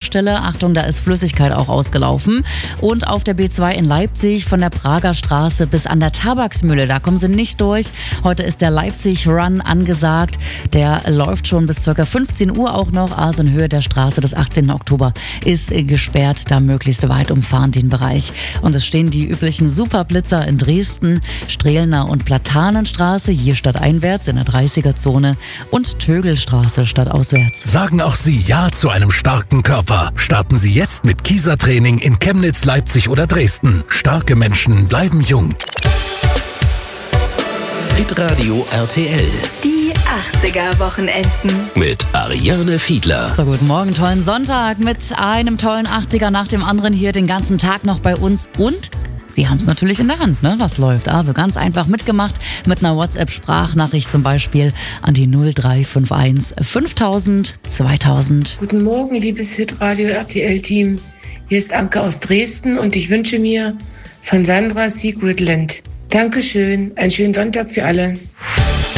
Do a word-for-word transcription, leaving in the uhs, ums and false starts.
Baustelle. Achtung, da ist Flüssigkeit auch ausgelaufen. Und auf der B zwei in Leipzig von der Prager Straße bis an der Tabaksmühle, da kommen sie nicht durch. Heute ist der Leipzig-Run angesagt. Der läuft schon bis ca. fünfzehn Uhr auch noch. Also in Höhe der Straße des achtzehnten Oktober ist gesperrt. Da möglichst weit umfahren den Bereich. Und es stehen die üblichen Superblitzer in Dresden, Strehlner und Platanenstraße, hier stadteinwärts in der dreißiger-Zone und Tögelstraße stadtauswärts. Sagen auch Sie Ja zu einem starken Körper. Starten Sie jetzt mit Kieser-Training in Chemnitz, Leipzig oder Dresden. Starke Menschen bleiben jung. Hitradio R T L. Die achtziger-Wochenenden. Mit Ariane Fiedler. So, guten Morgen, tollen Sonntag mit einem tollen achtziger nach dem anderen hier den ganzen Tag noch bei uns. Und Sie haben es natürlich in der Hand, ne, was läuft. Also ganz einfach mitgemacht mit einer WhatsApp-Sprachnachricht zum Beispiel an die null drei fünf eins fünftausend zweitausend. Guten Morgen, liebes Hitradio R T L-Team. Hier ist Anke aus Dresden und ich wünsche mir von Sandra Secretland. Dankeschön, einen schönen Sonntag für alle.